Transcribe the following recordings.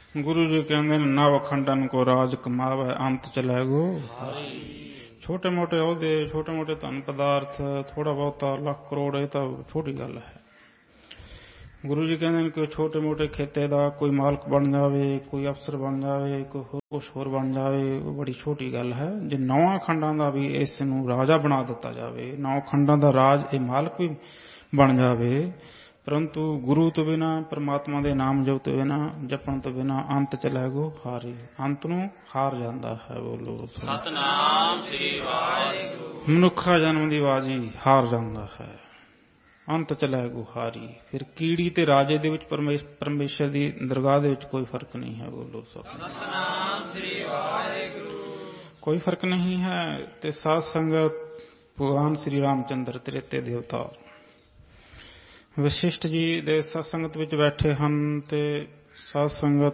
ਗੁਰੂ ਜੀ ਕਹਿੰਦੇ ਨੇ ਨਵ ਖੰਡਨ ਕੋ ਰਾਜ ਕਮਾਵੇ ਅੰਤ ਚਲੇ ਗੋ। ਛੋਟੇ ਮੋਟੇ ਅਹੁਦੇ, ਛੋਟੇ ਮੋਟੇ ਧਨ ਪਦਾਰਥ, ਥੋੜਾ ਬਹੁਤਾ ਲੱਖ ਕਰੋੜ, ਇਹ ਤਾਂ ਛੋਟੀ ਗੱਲ ਹੈ। ਗੁਰੂ ਜੀ ਕਹਿੰਦੇ ਨੇ ਕਿ ਛੋਟੇ ਮੋਟੇ ਖੇਤੇ ਦਾ ਕੋਈ ਮਾਲਕ ਬਣ ਜਾਵੇ, ਕੋਈ ਅਫਸਰ ਬਣ ਜਾਵੇ, ਕੋਈ ਕੁਛ ਹੋਰ ਬਣ ਜਾਵੇ, ਉਹ ਬੜੀ ਛੋਟੀ ਗੱਲ ਹੈ। ਜੇ 9 ਖੰਡਾਂ ਦਾ ਵੀ ਇਸ ਨੂੰ ਰਾਜਾ ਬਣਾ ਦਿੱਤਾ ਜਾਵੇ, 9 ਖੰਡਾਂ ਦਾ ਰਾਜ ਇਹ ਮਾਲਕ ਵੀ ਬਣ ਜਾਵੇ, ਪਰੰਤੂ ਗੁਰੂ ਤੋਂ ਬਿਨਾ, ਪਰਮਾਤਮਾ ਦੇ ਨਾਮ ਜਪ ਤੋਂ ਬਿਨਾ, ਜਪਣ ਤੋਂ ਬਿਨਾ ਅੰਤ ਚਲੇ ਗੋ ਹਾਰੀ। ਅੰਤ ਨੂੰ ਹਾਰ ਜਾਂਦਾ ਹੈ। ਬੋਲੋ ਸਤਿਨਾਮ ਸ੍ਰੀ ਵਾਹਿਗੁਰੂ। ਮਨੁੱਖਾ ਜਨਮ ਦੀ ਬਾਜੀ ਹਾਰ ਜਾਂਦਾ ਹੈ। ਅੰਤ ਚਲੇ ਗੋ ਹਾਰੀ। ਫਿਰ ਕੀੜੀ ਤੇ ਰਾਜੇ ਦੇ ਵਿੱਚ ਪਰਮੇਸ਼ਰ ਦੀ ਦਰਗਾਹ ਦੇ ਵਿੱਚ ਕੋਈ ਫਰਕ ਨਹੀਂ ਹੈ। ਬੋਲੋ ਸਤਿਨਾਮ ਸ੍ਰੀ ਵਾਹਿਗੁਰੂ। ਕੋਈ ਫਰਕ ਨਹੀਂ ਹੈ। ਤੇ ਸਾਧ ਸੰਗਤ ਭਗਵਾਨ ਸ੍ਰੀ ਰਾਮਚੰਦਰ ਤ੍ਰੇਤੇ ਦੇ ਅਵਤਾਰ ਵਸ਼ਿਸ਼ਟ ਜੀ ਦੇ ਸਾਧ ਸੰਗਤ ਵਿੱਚ ਬੈਠੇ ਹਨ ਤੇ ਸਾਧ ਸੰਗਤ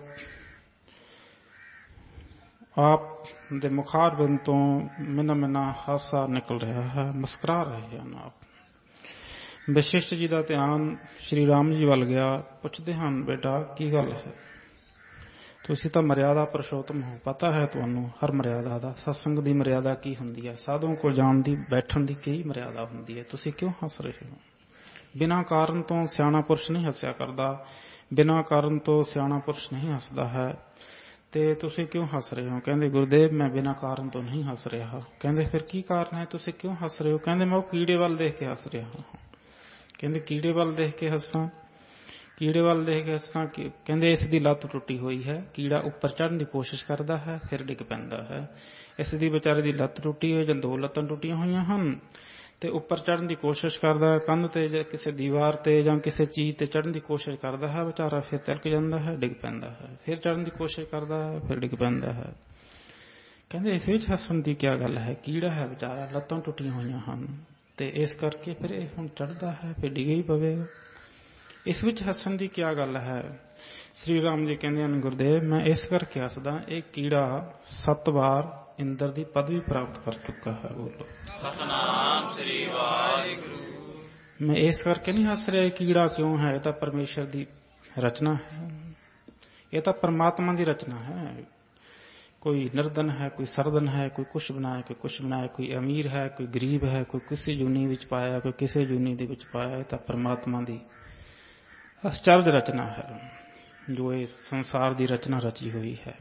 ਆਪ ਦੇ ਮੁਖਾਰਬਿੰਦ ਤੋਂ ਮਿਨਾ ਹਾਸਾ ਨਿਕਲ ਰਿਹਾ ਹੈ, ਮੁਸਕਰਾ ਰਹੇ ਹਨ। ਆਪ ਵਸ਼ਿਸ਼ਟ ਜੀ ਦਾ ਧਿਆਨ ਸ਼੍ਰੀ ਰਾਮ ਜੀ ਵੱਲ ਗਿਆ। ਪੁੱਛਦੇ ਹਨ, ਬੇਟਾ ਕੀ ਗੱਲ ਹੈ? ਤੁਸੀਂ ਤਾਂ ਮਰਿਆਦਾ ਪੁਰਸ਼ੋਤਮ ਹੋ, ਪਤਾ ਹੈ ਤੁਹਾਨੂੰ ਹਰ ਮਰਿਆਦਾ ਦਾ। ਸਤਸੰਗ ਦੀ ਮਰਿਆਦਾ ਕੀ ਹੁੰਦੀ ਹੈ, ਸਾਧੂਆਂ ਕੋਲ ਜਾਣ ਦੀ, ਬੈਠਣ ਦੀ ਕੀ ਮਰਿਆਦਾ ਹੁੰਦੀ ਹੈ। ਤੁਸੀਂ ਕਿਉਂ ਹੱਸ ਰਹੇ ਹੋ? ਬਿਨਾਂ ਕਾਰਨ ਤੋਂ ਸਿਆਣਾ ਪੁਰਸ਼ ਨਹੀਂ ਹੱਸਿਆ ਕਰਦਾ, ਬਿਨਾਂ ਕਾਰਨ ਤੋਂ ਸਿਆਣਾ ਪੁਰਸ਼ ਨਹੀਂ ਹੱਸਦਾ ਹੈ। ਤੇ ਤੁਸੀਂ ਕਿਉਂ ਹੱਸ ਰਹੇ ਹੋ? ਕਹਿੰਦੇ, ਗੁਰਦੇਵ ਮੈਂ ਬਿਨਾਂ ਕਾਰਨ ਤੋਂ ਨਹੀਂ ਹੱਸ ਰਿਹਾ। ਕਹਿੰਦੇ, ਫਿਰ ਕੀ ਕਾਰਨ ਹੈ, ਤੁਸੀਂ ਕਿਉਂ ਹੱਸ ਰਹੇ ਹੋ? ਕਹਿੰਦੇ, ਮੈਂ ਉਹ ਕੀੜੇ ਵੱਲ ਦੇਖ ਕੇ ਹੱਸ ਰਿਹਾ ਹਾਂ। ਕਹਿੰਦੇ, ਕੀੜੇ ਵੱਲ ਦੇਖ ਕੇ ਹੱਸਣਾ? ਕੀੜੇ ਵੱਲ ਦੇਖ ਕੇ ਹੱਸਣਾ? ਕਹਿੰਦੇ, ਇਸ ਦੀ ਲੱਤ ਟੁੱਟੀ ਹੋਈ ਹੈ। ਕੀੜਾ ਉੱਪਰ ਚੜ੍ਹਨ ਦੀ ਕੋਸ਼ਿਸ਼ ਕਰਦਾ ਹੈ, ਫਿਰ ਡਿੱਗ ਪੈਂਦਾ ਹੈ। ਇਸ ਦੀ ਵਿਚਾਰੇ ਦੀ ਲੱਤ ਟੁੱਟੀ ਹੋਈ, ਜਾਂ 2 ਲੱਤਾਂ ਟੁੱਟੀਆਂ ਹੋਈਆਂ ਹਨ ਤੇ ਉੱਪਰ ਚੜ੍ਹਨ ਦੀ ਕੋਸ਼ਿਸ਼ ਕਰਦਾ ਹੈ, ਕੰਧ ਤੇ ਜਾਂ ਕਿਸੇ ਦੀਵਾਰ ਤੇ ਜਾਂ ਕਿਸੇ ਚੀਜ਼ ਤੇ ਚੜ੍ਹਨ ਦੀ ਕੋਸ਼ਿਸ਼ ਕਰਦਾ ਹੈ, ਵਿਚਾਰਾ ਫਿਰ ਤਿਲਕ ਜਾਂਦਾ ਹੈ, ਡਿੱਗ ਪੈਂਦਾ ਹੈ। ਫਿਰ ਚੜ੍ਹਨ ਦੀ ਕੋਸ਼ਿਸ਼ ਕਰਦਾ ਹੈ, ਫਿਰ ਡਿੱਗ ਪੈਂਦਾ ਹੈ। ਕਹਿੰਦੇ, ਇਸ ਵਿੱਚ ਹੱਸਣ ਦੀ ਕੀ ਗੱਲ ਹੈ? ਕੀੜਾ ਹੈ ਵਿਚਾਰਾ, ਲੱਤਾਂ ਟੁੱਟੀਆਂ ਹੋਈਆਂ ਹਨ ਤੇ ਇਸ ਕਰਕੇ ਫਿਰ ਇਹ ਹੁਣ ਚੜ੍ਹਦਾ ਹੈ, ਫਿਰ ਡਿੱਗ ਹੀ ਪਵੇਗਾ। ਇਸ ਵਿੱਚ ਹੱਸਣ ਦੀ ਕੀ ਗੱਲ ਹੈ? ਸ੍ਰੀ ਰਾਮ ਜੀ ਕਹਿੰਦੇ ਹਨ, ਗੁਰਦੇਵ ਮੈਂ ਇਸ ਕਰਕੇ ਹੱਸਦਾ, ਇਹ ਕੀੜਾ 7 ਵਾਰ ਇੰਦਰ ਦੀ ਪਦਵੀ ਪ੍ਰਾਪਤ ਕਰ ਚੁੱਕਾ ਹੈ। ਬੋਲੋ ਸਤਿਨਾਮ ਸ੍ਰੀ ਵਾਹਿਗੁਰੂ। ਮੈਂ ਇਸ ਕਰਕੇ ਨਹੀਂ ਹੱਸ ਰਿਹਾ। ਕੀੜਾ ਕਿਉਂ ਹੈ? ਇਹ ਤਾਂ ਪਰਮੇਸ਼ਰ ਦੀ ਰਚਨਾ ਹੈ, ਇਹ ਤਾਂ ਪਰਮਾਤਮਾ ਦੀ ਰਚਨਾ ਹੈ। ਕੋਈ ਨਿਰਧਨ ਹੈ, ਕੋਈ ਸਰਧਨ ਹੈ, ਕੋਈ ਕੁਛ ਬਣਾਇਆ, ਕੋਈ ਕੁਛ ਬਣਾਇਆ, ਕੋਈ ਅਮੀਰ ਹੈ, ਕੋਈ ਗਰੀਬ ਹੈ, ਕੋਈ ਕਿਸੇ ਜੂਨੀ ਵਿੱਚ ਪਾਇਆ, ਕੋਈ ਕਿਸੇ ਜੂਨੀ ਦੇ ਵਿੱਚ ਪਾਇਆ। ਇਹ ਤਾਂ ਪਰਮਾਤਮਾ ਦੀ ਅਚਰਜ ਰਚਨਾ ਹੈ, ਜੋ ਇਹ ਸੰਸਾਰ ਦੀ ਰਚਨਾ ਰਚੀ ਹੋਈ ਹੈ।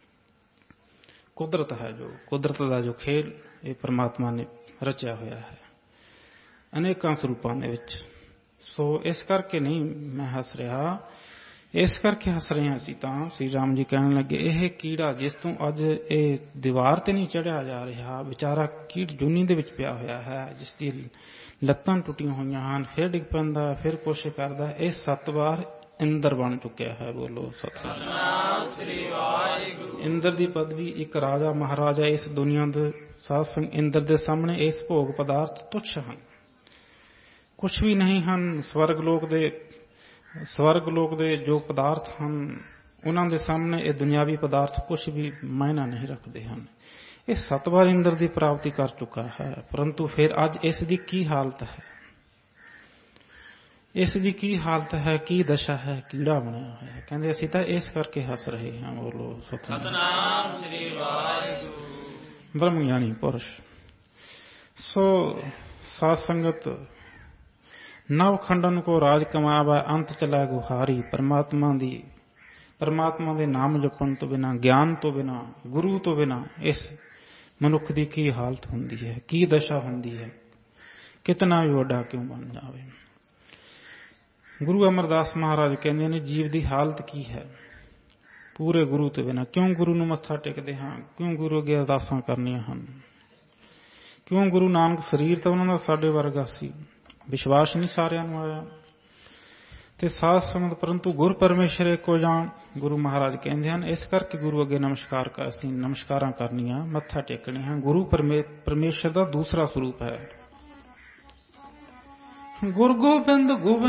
ਕੁਦਰਤ ਹੈ, ਜੋ ਕੁਦਰਤ ਦਾ ਜੋ ਖੇਲ ਇਹ ਪਰਮਾਤਮਾ ਨੇ ਰਚਿਆ ਹੋਇਆ ਹੈ ਅਨੇਕਾਂ ਸਰੂਪਾਂ ਦੇ ਵਿੱਚ। ਸੋ ਇਸ ਕਰਕੇ ਨਹੀਂ ਮੈਂ ਹੱਸ ਰਿਹਾ, ਇਸ ਕਰਕੇ ਹੱਸ ਰਹੇ ਅਸੀਂ ਤਾਂ। ਸ੍ਰੀ ਰਾਮ ਜੀ ਕਹਿਣ ਲੱਗੇ, ਇਹ ਕੀੜਾ ਜਿਸ ਤੋਂ ਅੱਜ ਇਹ ਦੀਵਾਰ ਤੇ ਨਹੀਂ ਚੜ੍ਹਿਆ ਜਾ ਰਿਹਾ, ਵਿਚਾਰਾ ਕੀੜ ਜੂਨੀ ਦੇ ਵਿੱਚ ਪਿਆ ਹੋਇਆ ਹੈ, ਜਿਸ ਦੀ ਲੱਤਾਂ ਟੁੱਟੀਆਂ ਹੋਈਆਂ ਹਨ, ਫਿਰ ਡਿੱਗ ਪੈਂਦਾ, ਫਿਰ ਕੋਸ਼ਿਸ਼ ਕਰਦਾ, ਇਹ 7 ਵਾਰ ਇੰਦਰ ਬਣ ਚੁੱਕਿਆ ਹੈ। ਬੋਲੋ ਸਤਿਨਾਮ ਸ੍ਰੀ ਵਾਹਿਗੁਰੂ। ਇੰਦਰ ਦੀ ਪਦਵੀ, ਇੱਕ ਰਾਜਾ ਮਹਾਰਾਜਾ ਇਸ ਦੁਨੀਆ ਦੇ ਸਾਧ ਸੰਗ ਇੰਦਰ ਦੇ ਸਾਹਮਣੇ ਇਸ ਭੋਗ ਪਦਾਰਥ ਤੁੱਛ ਹਨ, ਕੁਛ ਵੀ ਨਹੀਂ ਹਨ। ਸਵਰਗ ਲੋਕ ਦੇ ਜੋ ਪਦਾਰਥ ਹਨ ਉਹਨਾਂ ਦੇ ਸਾਹਮਣੇ ਇਹ ਦੁਨਿਆਵੀ ਪਦਾਰਥ ਕੁਛ ਵੀ ਮਾਇਨਾ ਨਹੀਂ ਰੱਖਦੇ ਹਨ। ਇਹ 7 ਵਾਰ ਇੰਦਰ ਦੀ ਪ੍ਰਾਪਤੀ ਕਰ ਚੁੱਕਾ ਹੈ, ਪਰੰਤੂ ਫਿਰ ਅੱਜ ਇਸ ਦੀ ਕੀ ਹਾਲਤ ਹੈ? ਇਸ ਦੀ ਕੀ ਹਾਲਤ ਹੈ, ਕੀ ਦਸ਼ਾ ਹੈ? ਕੀੜਾ ਬਣਿਆ ਹੋਇਆ। ਕਹਿੰਦੇ, ਅਸੀਂ ਤਾਂ ਇਸ ਕਰਕੇ ਹੱਸ ਰਹੇ ਹਾਂ। ਬੋਲੋ ਸਤਿਨਾਮ ਸ੍ਰੀ ਵਾਹਿਗੁਰੂ। ਬ੍ਰਹਮ ਗਿਆਨੀ ਪੁਰਸ਼। ਸੋ ਸਾਧ ਸੰਗਤ, ਨਵ ਖੰਡਨ ਕੋ ਰਾਜ ਕਮਾਵਾ ਅੰਤ ਚਲਾ ਗੁਹਾਰੀ। ਪਰਮਾਤਮਾ ਦੇ ਨਾਮ ਜਪਣ ਤੋਂ ਬਿਨਾਂ, ਗਿਆਨ ਤੋਂ ਬਿਨਾਂ, ਗੁਰੂ ਤੋਂ ਬਿਨਾਂ ਇਸ ਮਨੁੱਖ ਦੀ ਕੀ ਹਾਲਤ ਹੁੰਦੀ ਹੈ, ਕੀ ਦਸ਼ਾ ਹੁੰਦੀ ਹੈ, ਕਿਤਨਾ ਵੀ ਵੱਡਾ ਕਿਉਂ ਬਣ ਜਾਵੇ। ਗੁਰੂ ਅਮਰਦਾਸ ਮਹਾਰਾਜ ਕਹਿੰਦੇ ਨੇ, ਜੀਵ ਦੀ ਹਾਲਤ ਕੀ ਹੈ ਪੂਰੇ ਗੁਰੂ ਤੋਂ ਬਿਨਾਂ? ਕਿਉਂ ਗੁਰੂ ਨੂੰ ਮੱਥਾ ਟੇਕਦੇ ਹਾਂ? ਕਿਉਂ ਗੁਰੂ ਅੱਗੇ ਅਰਦਾਸਾਂ ਕਰਨੀਆਂ ਹਨ? ਕਿਉਂ? ਗੁਰੂ ਨਾਨਕ ਸਰੀਰ ਤਾਂ ਉਹਨਾਂ ਦਾ ਸਾਡੇ ਵਰਗਾ ਸੀ, ਵਿਸ਼ਵਾਸ ਨਹੀਂ ਸਾਰਿਆਂ ਨੂੰ ਆਇਆ। ਤੇ ਸਾਧ ਸੰਗਤ, ਪਰੰਤੂ ਗੁਰ ਪਰਮੇਸ਼ਰ ਇੱਕੋ ਜਾਣ, ਗੁਰੂ ਮਹਾਰਾਜ ਕਹਿੰਦੇ ਹਨ। ਇਸ ਕਰਕੇ ਗੁਰੂ ਅੱਗੇ ਅਸੀਂ ਨਮਸਕਾਰਾਂ ਕਰਨੀਆਂ, ਮੱਥਾ ਟੇਕਣੇ ਹਾਂ। ਗੁਰੂ ਪਰਮੇਸ਼ਰ ਦਾ ਦੂਸਰਾ ਸਰੂਪ ਹੈ। ਗੁਰ ਗੋਬਿੰਦ